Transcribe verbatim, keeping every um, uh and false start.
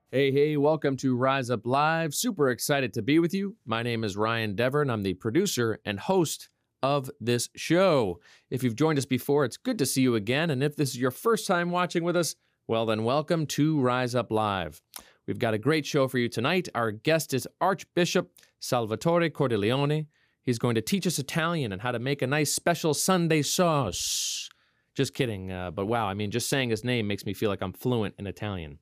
Hey, hey, welcome to Rise Up Live. Super excited to be with you. My name is Ryan Dever, and I'm the producer and host of this show. If you've joined us before, it's good to see you again. And if this is your first time watching with us, well, then welcome to Rise Up Live. We've got a great show for you tonight. Our guest is Archbishop Salvatore Cordileone. He's going to teach us Italian and how to make a nice special Sunday sauce. Just kidding, uh, but wow, I mean, just saying his name makes me feel like I'm fluent in Italian.